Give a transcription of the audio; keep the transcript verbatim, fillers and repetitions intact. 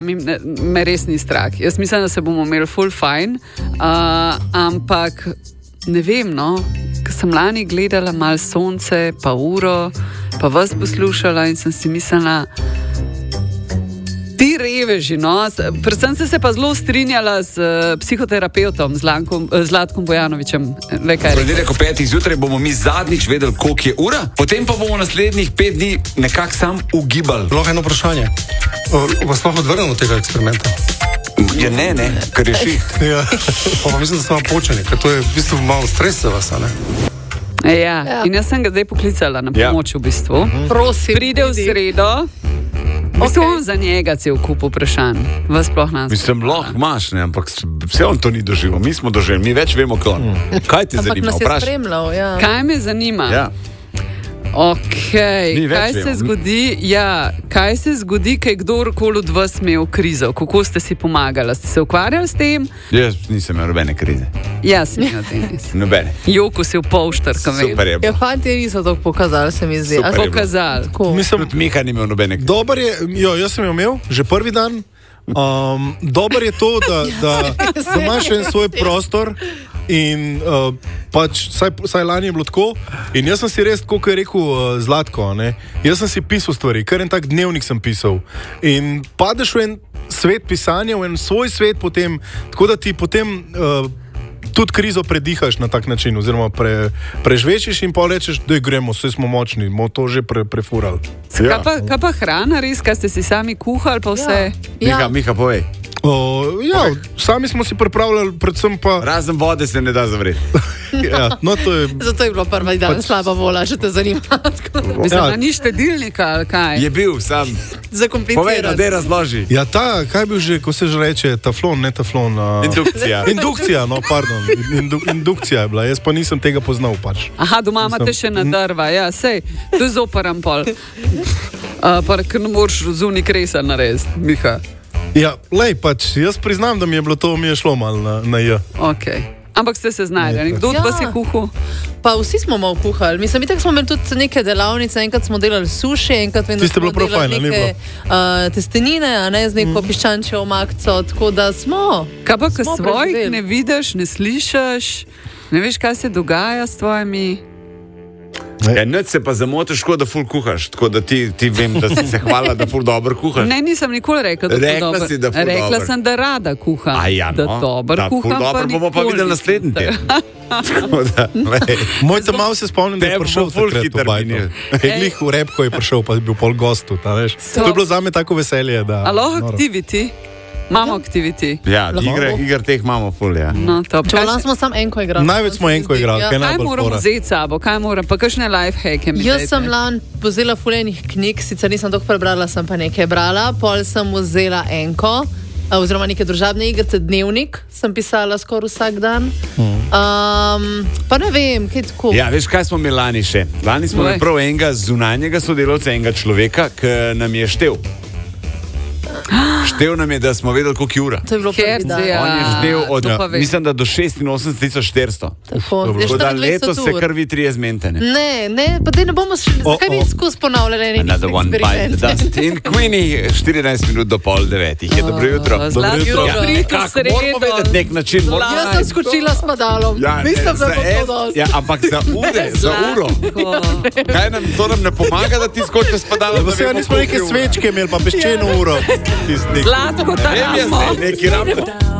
Me, me res ni strah. Jaz mislim, da se bomo imeli full fine, uh, ampak ne vem, no, ko sem lani gledala malo sonce, pa uro, pa vas poslušala in sem si mislila, ti reveži, no, predvsem se, se pa zelo strinjala z uh, psihoterapeutom, z Lankom, uh, Zlatkom Bojanovičem. Ponedeljek o petih zjutraj bomo mi zadnjič vedeli, koliko je ura, potem pa bomo naslednjih pet dni nekako sam ugibali. Lahko eno vprašanje. Vas lahko odvrnemo tega eksperimenta? Ja, ne, ne, ker je šiht. Ja, pa mislim, da smo vam počeni, ker to je v bistvu malo stres za vas, a ne? Ja, ja. In jaz sem ga zdaj poklicala na pomoč, ja. V bistvu. Prosim, pride v sredo. V bistvu okay. Za njega cel kup vprašanj. Vas sploh nas. Mislim, lahko imaš, ne, ampak vse on to ni doživel. Mi smo doživeli, mi več vemo, kot on. Kaj te ampak zanima? Ampak nas je spremljal, ja. Kaj me zanima? Ja. Ok, kaj se, zgodi, ja, kaj se zgodi, kaj kdorkoli od vas imel krizo? Kako ste si pomagali? Ste se ukvarjali s tem? Jaz nisem imel nobene krize. Jaz sem imel tenis. Nobene. Joko si v polštar, kam vem. Super je. Ja, fanti niso to pokazali, se mi zdi. Super pokazali. Mislim, tudi Miha ni imel nobene krize. Dobar je, jo, jaz sem jo imel, že prvi dan. Um, dober je to, da, da, da imaš en svoj prostor. In uh, pač, saj, saj lani je bilo tako, in jaz sem si res, kot je rekel uh, Zlatko, ne? Jaz sem si pisal stvari, kar en tak dnevnik sem pisal. In padeš v en svet pisanja, v en svoj svet potem, tako da ti potem uh, tudi krizo predihaš na tak način, oziroma pre, prežvečiš in pa rečeš, da gremo, vse smo močni, bomo to že pre, prefurali. Ja. Kaj, pa, kaj pa hrana res, kaj ste si sami kuhali, pa vse? Ja. Miha, Miha, povej. O, ja, sami smo si pripravljali, predvsem pa... Razen vode se ne da zavreti. Ja, no to je... Zato je bilo prvi dan pač... slaba vola, če te zanima. Mislim, da ni štedilnika, ali kaj? Je bil, sam. Zakompliciran. Povej, da dej razloži. Ja, ta, kaj bi že, ko se že reče, taflon, ne taflon. Uh... Indukcija. Indukcija, no, pardon. Indu, indukcija je bila, jaz pa nisem tega poznal pač. Aha, doma imate še na drva, ja, sej, to je zoparan pol. Uh, pa, ker ne moreš zunaj kresa narediti, Miha. Ja, lej, pač, jaz priznam, da mi je bilo to, mi je šlo malo na, na J. Ok. Ampak ste se znajdeli, kdo od ja. vas je kuhal? Pa vsi smo malo kuhali. Mislim, itak smo imeli tudi neke delavnice, enkrat smo delali suši, enkrat vem, da smo delali neke uh, testenine, a ne z neko mm. piščančjo omakco, tako da smo. Kaj pa, ko svojih ne vidiš, ne slišiš, ne veš, kaj se dogaja s tvojimi... Ja, noč se pa zamotiš, da ful kuhaš, tako da ti, ti vem, da si se hvala, da ful dobro kuhaš. Ne, nisem nikoli rekla, da ful Rekla dobro. Si, da ful Rekla dober. sem, da rada kuham. A ja, no. Da dobro da, kuham, ful dobro pa bomo pa videli naslednji teden. Moj tam malo se spomnim, da je prišel takrat v bajno. Glih v Repko je prišel, pa je bil pol gostu, ta veš. So. To je bilo zame tako veselje, da... Aloha activity. Imamo aktiviti. Ja, igre, igre teh imamo ful, ja. No, top. Če vam smo samo enko igrali. Največ smo enko igrali, kaj Kaj moramo vzeti sabo, kaj moram, pa kakšne lifehacke mi Jaz dajte? sem lan vzela ful enih knjig, sicer nisem toliko prebrala, sem pa nekaj brala, pol sem vzela enko, oziroma neke družabne igrice, dnevnik sem pisala skoraj vsak dan. Um, pa ne vem, kaj tako. Ja, veš, kaj smo imeli lani še? Lani smo imeli prav enega zunanjega sodelavca, enega človeka, ki nam je štev. Štev nam je, da smo vedeli, koliko je ura. To je bilo prvi dan. Ja, on je štev od, ja, mislim, da do šestinosemdeset tisoč štiristo. Tako, Tako da letos se krvi trije zmentene. Ne, ne, pa te ne bomo šli, zakaj bi skozi ponavljali nekaj Another one bite the dust. In Queenie, štirinajst minut do pol devetih. Je dobro jutro. Zlato jutro. Ja, nekako, moramo vedeti nek način. Moramo... Jaz sem skočila s padalom. Ja, Nisem za to dosti. Ja, ampak za ure, za uro. Kaj nam, to nam ne pomaga, da ti skočiš s padalom? Da vemo, nismo neke svečke imeli, pa peščeno uro. Zlatko, ta Vem jaz, neki ram.